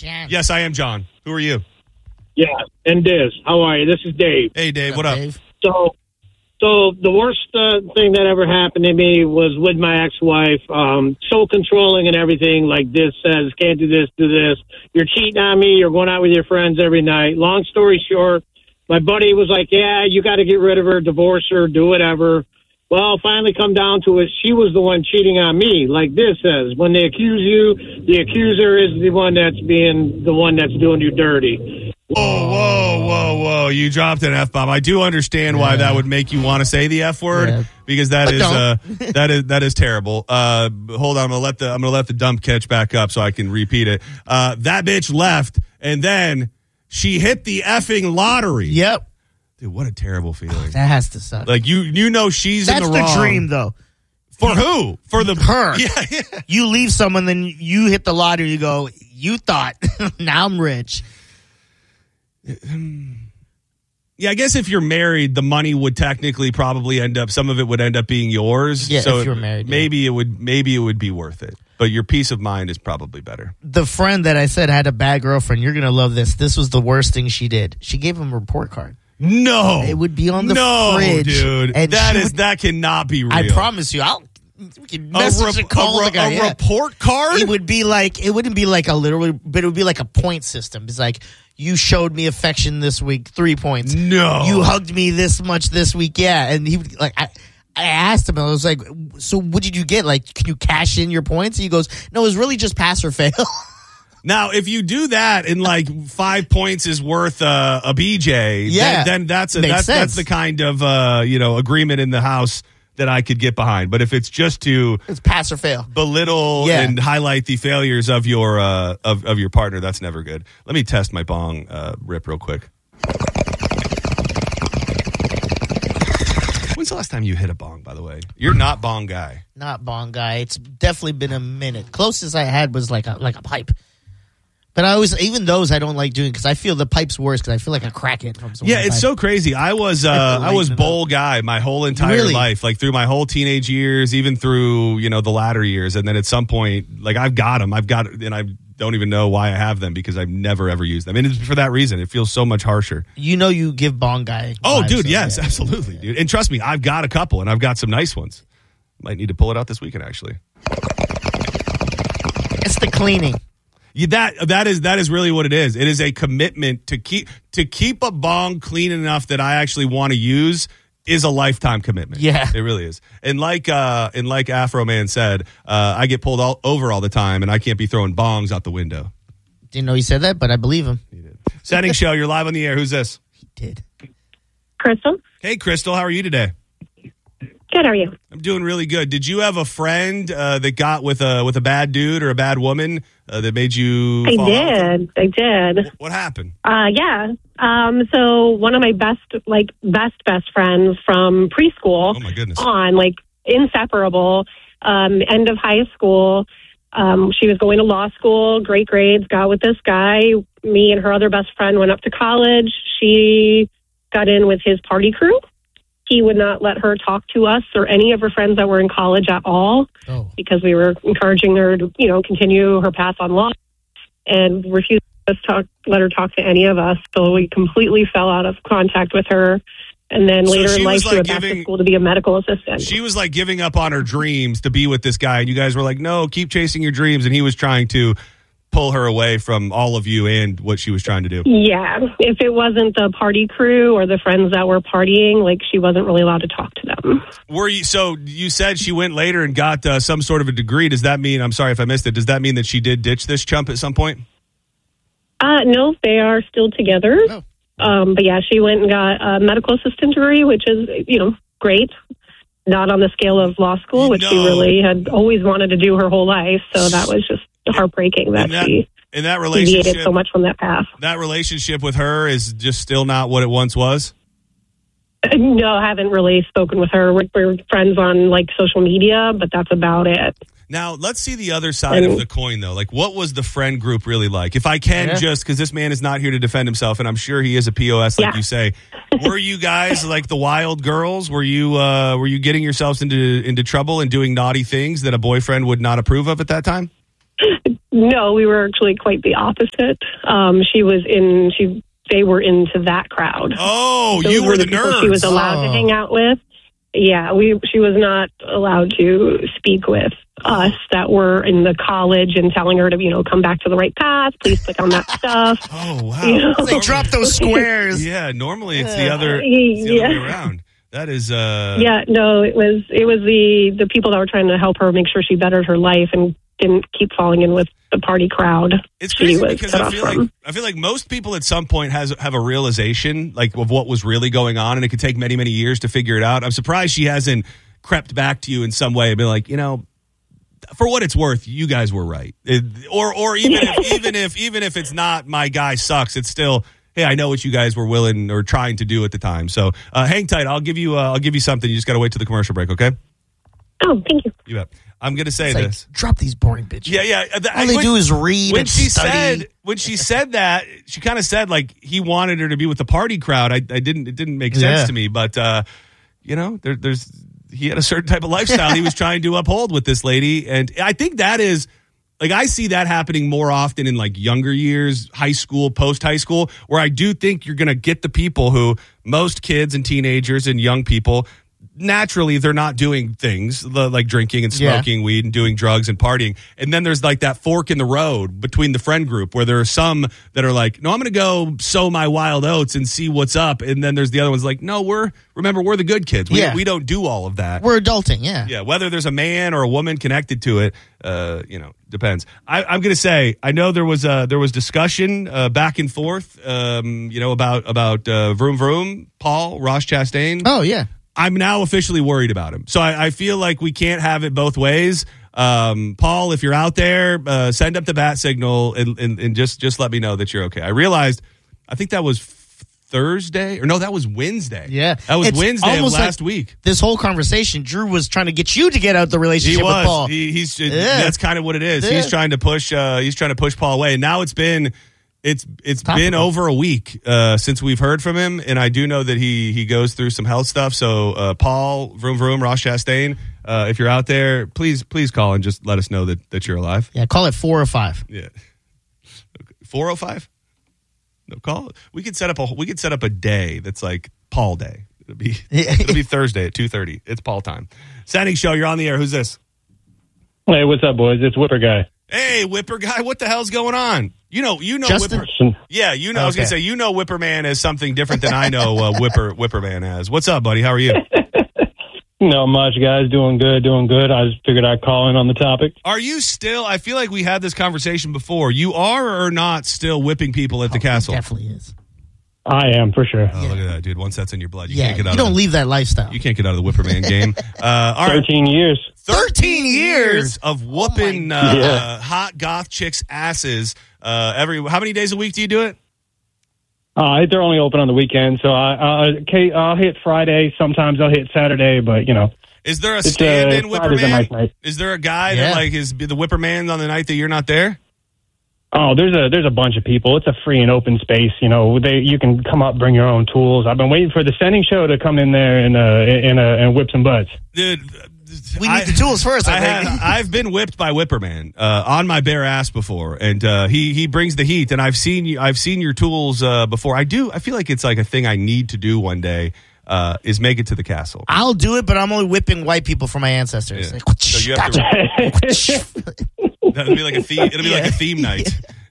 John. Yes, I am John. Who are you? Yeah, and Diz. How are you? This is Dave. Hey, Dave. What up? Dave? So the worst thing that ever happened to me was with my ex-wife. So controlling and everything. Like this says, can't do this, do this. You're cheating on me. You're going out with your friends every night. Long story short, my buddy was like, yeah, you got to get rid of her, divorce her, do whatever. Well, finally come down to it, she was the one cheating on me. Like this says, when they accuse you, the accuser is the one that's doing you dirty. Whoa. You dropped an F-bomb. I do understand why that would make you want to say the F word because that is terrible. Hold on, I'm gonna let the dump catch back up so I can repeat it. That bitch left and then she hit the effing lottery. Yep. Dude, what a terrible feeling. That has to suck. Like you know she's in the wrong. That's the dream though. For who? For her. Yeah. You leave someone, then you hit the lottery, you go, you thought, now I'm rich. Yeah, I guess if you're married, the money would technically probably some of it would end up being yours. Yeah, so if you're married. Maybe it would be worth it. But your peace of mind is probably better. The friend that I said had a bad girlfriend, you're going to love this. This was the worst thing she did. She gave him a report card. No. It would be on the fridge. No, dude. And that cannot be real. I promise you, we can message and call the guy. A report card? It wouldn't be like a literal, but it would be like a point system. It's like, you showed me affection this week, 3 points. No. You hugged me this much this week, yeah. And he would, like, I asked him, I was like, so what did you get? Like, can you cash in your points? And he goes, no, it was really just pass or fail. Now, if you do that and like 5 points is worth a BJ, then that's the kind of agreement in the house that I could get behind. But if it's just to pass or fail, belittle and highlight the failures of your of your partner, that's never good. Let me test my bong rip real quick. When's the last time you hit a bong, by the way? You're not bong guy. Not bong guy. It's definitely been a minute. Closest I had was like a pipe. But even those I don't like doing because I feel the pipe's worse because I feel like I crack it from someone. Yeah, it's so crazy. I was bowl guy my whole entire life, like through my whole teenage years, even through the latter years, and then at some point, like I've got them, and I don't even know why I have them because I've never ever used them, and it's for that reason. It feels so much harsher. You give bong guy. Oh, dude, yes, absolutely, dude. And trust me, I've got a couple, and I've got some nice ones. Might need to pull it out this weekend, actually. It's the cleaning. That is really what it is. It is a commitment to keep a bong clean enough that I actually want to use is a lifetime commitment. Yeah, it really is. And like Afro Man said, I get pulled over all the time, and I can't be throwing bongs out the window. Didn't know he said that, but I believe him. He did. Setting show. You're live on the air. Who's this? He did. Crystal. Hey, Crystal. How are you today? Good. How are you? I'm doing really good. Did you have a friend that got with a bad dude or a bad woman that made you? I did. What happened? Yeah. So one of my best friends from preschool. Oh my goodness. On inseparable. End of high school. She was going to law school. Great grades. Got with this guy. Me and her other best friend went up to college. She got in with his party crew. He would not let her talk to us or any of her friends that were in college at all because we were encouraging her to, continue her path on law and refused to let her talk to any of us. So we completely fell out of contact with her. And then later in life, she went back to school to be a medical assistant. She was like giving up on her dreams to be with this guy. And you guys were like, no, keep chasing your dreams. And he was trying to pull her away from all of you and what she was trying to do. Yeah. If it wasn't the party crew or the friends that were partying, she wasn't really allowed to talk to them. So you said she went later and got some sort of a degree. Does that mean, I'm sorry if I missed it, does that mean that she did ditch this chump at some point? No, they are still together. Oh. But yeah, she went and got a medical assistant degree, which is, great. Not on the scale of law school, which she really had always wanted to do her whole life. So that was just heartbreaking that she deviated so much from that path. That relationship with her is just still not what it once was? No, I haven't really spoken with her. We're friends on social media, but that's about it. Now, let's see the other side of the coin, though. What was the friend group really like? If I can just, because this man is not here to defend himself, and I'm sure he is a POS, like you say. Were you guys like the wild girls? Were you getting yourselves into trouble and doing naughty things that a boyfriend would not approve of at that time? No, we were actually quite the opposite. They were into that crowd. Oh, Those you were the people nerds. she was allowed to hang out with. Yeah, she was not allowed to speak with us that were in the college and telling her to, come back to the right path. Please click on that stuff. Oh, wow. They drop those squares. Yeah, normally it's the other way around. That is Yeah, no, it was the people that were trying to help her make sure she bettered her life and didn't keep falling in with the party crowd. It's crazy because I feel like most people at some point have a realization like of what was really going on, and it could take many, many years to figure it out. I'm surprised she hasn't crept back to you in some way and been like, for what it's worth, you guys were right. Or even if it's not my guy sucks, it's still, hey, I know what you guys were willing or trying to do at the time. So hang tight. I'll give you something. You just got to wait till the commercial break, okay? Oh, thank you. You bet. I'm going to say this. Drop these boring bitches. Yeah. All they do is read and study. When she said that, she kind of said like he wanted her to be with the party crowd. It didn't make sense to me, but he had a certain type of lifestyle he was trying to uphold with this lady, and I think that is like I see that happening more often in like younger years, high school, post high school, where I do think you're going to get the people who most kids and teenagers and young people. Naturally, they're not doing things like drinking and smoking weed and doing drugs and partying. And then there's like that fork in the road between the friend group where there are some that are like, no, I'm going to go sow my wild oats and see what's up. And then there's the other ones like, no, we're the good kids. We don't do all of that. We're adulting, yeah. Yeah, whether there's a man or a woman connected to it, depends. I'm going to say, I know there was discussion back and forth, about Vroom Vroom, Paul, Ross Chastain. Oh, yeah. I'm now officially worried about him. So I feel like we can't have it both ways. Paul, if you're out there, send up the bat signal and just let me know that you're okay. I realized, I think that was Thursday, or no, that was Wednesday. Yeah. That was Wednesday of last week. This whole conversation, Drew was trying to get you to get out the relationship with Paul. That's kind of what it is. Yeah. He's trying to push Paul away. And now it's been over a week since we've heard from him, and I do know that he goes through some health stuff. So Paul, Vroom Vroom, Ross Chastain, if you're out there, please call and just let us know that you're alive. Yeah, call it 405. Yeah, 405. No, call. We could set up a day that's like Paul Day. It'll be Thursday at 2:30. It's Paul time. Standing Show. You're on the air. Who's this? Hey, what's up, boys? It's Whipper Guy. Hey, Whipper Guy. What the hell's going on? You know, Justin? Whipper. Yeah, Okay. I was gonna say, Whipper Man as something different than I know Whipper Man as. What's up, buddy? How are you? Not much, guys. Doing good. I just figured I'd call in on the topic. Are you still? I feel like we had this conversation before. You are or not still whipping people at the castle? Definitely is. I am, for sure. Oh, look at that, dude. Once that's in your blood, you can't get out. You don't leave that lifestyle. You can't get out of the Whipper Man game. All right. 13 years. 13 years of whooping hot goth chicks' asses. How many days a week do you do it? They're only open on the weekend, so I'll hit Friday. Sometimes I'll hit Saturday, but is there a stand-in Whipper Man? Nice night. Is there a guy that like is the Whipper Man on the night that you're not there? Oh, there's a bunch of people. It's a free and open space. You can come up, bring your own tools. I've been waiting for the Standing Show to come in there and whip some butts. Dude, we need the tools first. I've been whipped by Whipper Man on my bare ass before, and he brings the heat. And I've seen your tools before. I feel like it's like a thing I need to do one day. Is make it to the castle. I'll do it, but I'm only whipping white people from my ancestors. Yeah. Like, so you have to. That'll be like a theme. It'll be like a theme night.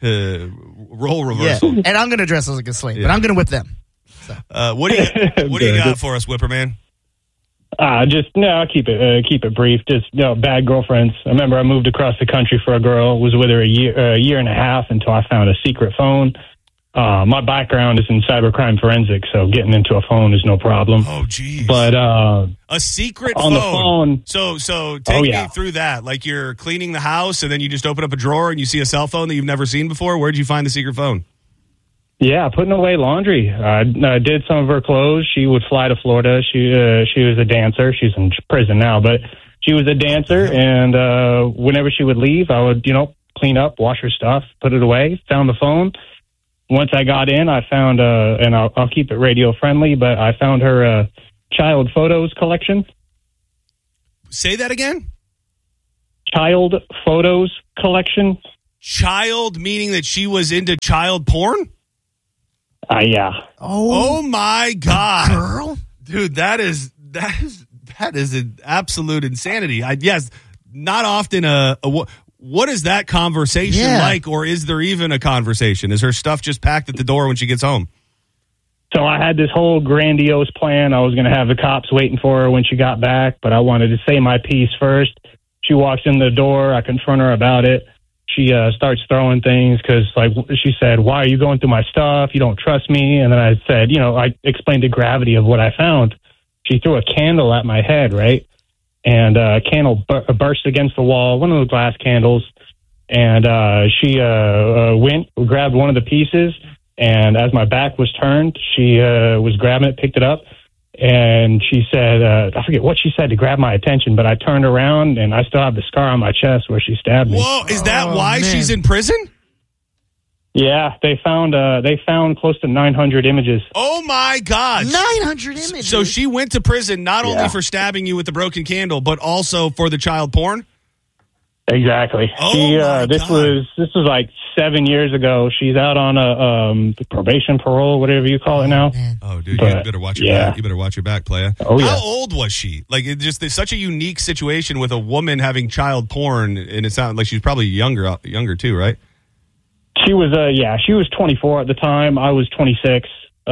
Role reversal. Yeah. And I'm going to dress like a slave, but I'm going to whip them. So. What do you got for us, Whipper Man? I'll keep it brief. Just bad girlfriends. I remember I moved across the country for a girl. Was with her a year and a half until I found a secret phone. My background is in cybercrime forensics, so getting into a phone is no problem. Oh, geez. But a secret on phone. The phone. So take me through that. Like you're cleaning the house, and then you just open up a drawer and you see a cell phone that you've never seen before. Where'd you find the secret phone? Yeah, putting away laundry. I did some of her clothes. She would fly to Florida. She was a dancer. She's in prison now, but she was a dancer. And whenever she would leave, I would clean up, wash her stuff, put it away. Found the phone. Once I got in, I found, and I'll keep it radio friendly, but I found her child photos collection. Say that again? Child photos collection. child, meaning that she was into child porn? Yeah. Oh my God. Girl? Dude, that is an absolute insanity. Yes, not often what is that conversation like, or is there even a conversation? Is her stuff just packed at the door when she gets home? So I had this whole grandiose plan. I was going to have the cops waiting for her when she got back, but I wanted to say my piece first. She walks in the door. I confront her about it. She starts throwing things because, like, she said, "Why are you going through my stuff? You don't trust me." And then I said, I explained the gravity of what I found. She threw a candle at my head, right? And a candle burst against the wall, one of those glass candles. And she grabbed one of the pieces. And as my back was turned, she was grabbing it, picked it up. And she said, I forget what she said to grab my attention, but I turned around and I still have the scar on my chest where she stabbed me. Whoa, is that why she's in prison? Yeah, they found close to 900 images. Oh my God. 900 images. So she went to prison not only for stabbing you with the broken candle, but also for the child porn? Exactly. Oh this was like 7 years ago. She's out on a probation, parole, whatever you call it now. Oh, dude, you better watch your back. You better watch your back, playa. Oh, yeah. How old was she? Like, it's such a unique situation with a woman having child porn, and it sounds like she's probably younger too, right? She was, she was 24 at the time. I was 26.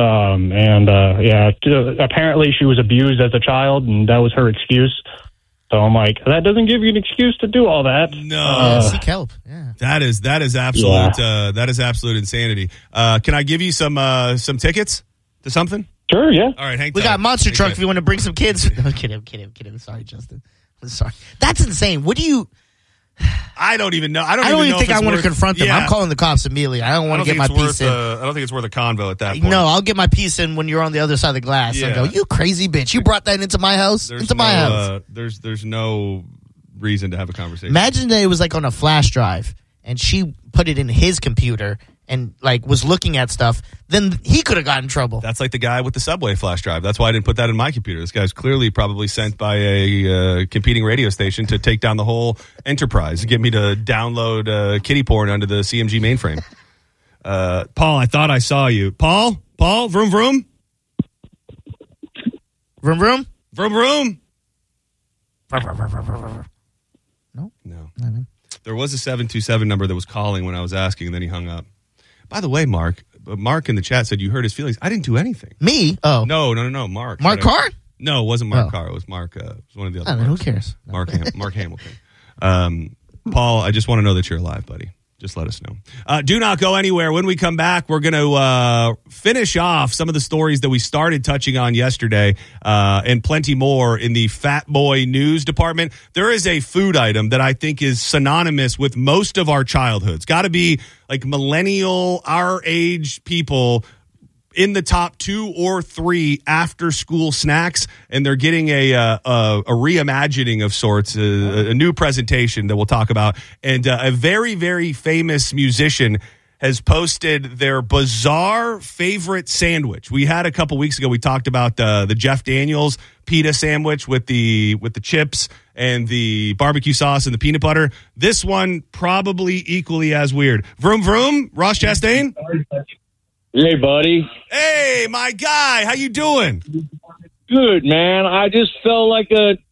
Apparently she was abused as a child, and that was her excuse. So I'm like, that doesn't give you an excuse to do all that. No, seek help. Yeah, that is absolute. That is absolute insanity. Can I give you some tickets to something? Sure, yeah. All right, we got Monster Truck if you want to bring some kids. I'm kidding. Sorry, Justin. I'm sorry. That's insane. What do you? I don't even know. I don't even think I want to confront them. Yeah. I'm calling the cops immediately. I don't want to get my piece in. I don't think it's worth a convo at that point. No, I'll get my piece in when you're on the other side of the glass. Yeah. I go, you crazy bitch. You brought that into my house? My house. There's no reason to have a conversation. Imagine that it was like on a flash drive and she put it in his computer and like was looking at stuff, then he could have gotten in trouble. That's like the guy with the Subway flash drive. That's why I didn't put that in my computer. This guy's clearly probably sent by a competing radio station to take down the whole enterprise, get me to download kitty porn onto the CMG mainframe. Paul, I thought I saw you. Paul, vroom vroom, vroom vroom, vroom vroom. No. There was a 727 number that was calling when I was asking, and then he hung up. By the way, Mark in the chat said you hurt his feelings. I didn't do anything. Me? Oh. No, Mark. Mark Carr? No, it wasn't Mark Carr. It was Mark. It was one of the other. Who cares? Mark Hamilton. Paul, I just want to know that you're alive, buddy. Just let us know. Do not go anywhere. When we come back, we're going to finish off some of the stories that we started touching on yesterday and plenty more in the Fat Boy News department. There is a food item that I think is synonymous with most of our childhoods. Got to be like millennial, our age people in the top 2 or 3 after school snacks, and they're getting a reimagining of sorts, a new presentation that we'll talk about. And a very, very famous musician has posted their bizarre favorite sandwich. We had a couple weeks ago, we talked about the Jeff Daniels pita sandwich with the chips and the barbecue sauce and the peanut butter. This one probably equally as weird. Vroom vroom, Ross Chastain. Hey, buddy. Hey, my guy. How you doing? Good, man. I just felt like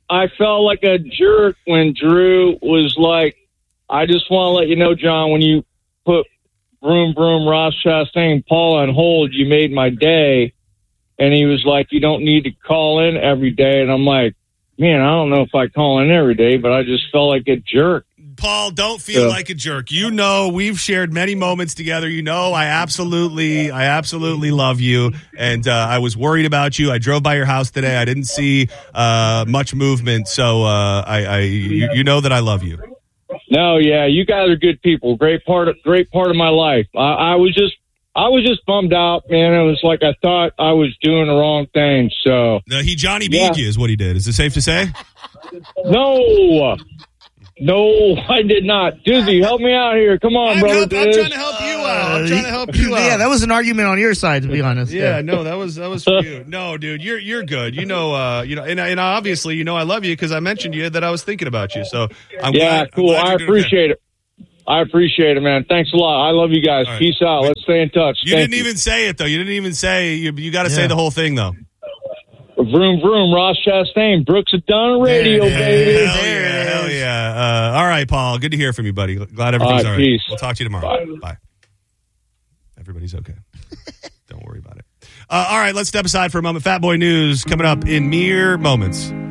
a jerk when Drew was like, I just want to let you know, John, when you put Vroom Vroom, Ross Chastain, Paul on hold, you made my day. And he was like, you don't need to call in every day. And I'm like, man, I don't know if I call in every day, but I just felt like a jerk. Paul, don't feel like a jerk. You know, we've shared many moments together. You know, I absolutely love you. And I was worried about you. I drove by your house today. I didn't see much movement. So you know that I love you. No, yeah, you guys are good people. Great part of my life. I was just bummed out, man. It was like I thought I was doing the wrong thing. So he Johnny B'd you is what he did. Is it safe to say? No, I did not. Dizzy, help me out here. Come on, brother. I'm trying to help you out. Yeah, that was an argument on your side, to be honest. Yeah, no, that was for you. No, dude, you're good. You know, and obviously, you know, I love you because I mentioned to you that I was thinking about you. So I'm glad. Cool. I appreciate it. I appreciate it, man. Thanks a lot. I love you guys. Right. Peace out. Let's stay in touch. You didn't even say it, though. You didn't even say, you got to say the whole thing, though. Vroom, vroom, Ross Chastain, Brooks of Dunn Radio, baby. Hell yeah. All right, Paul. Good to hear from you, buddy. Glad everything's all right. Peace. We'll talk to you tomorrow. Bye. Everybody's okay. Don't worry about it. All right, let's step aside for a moment. Fat Boy News coming up in mere moments.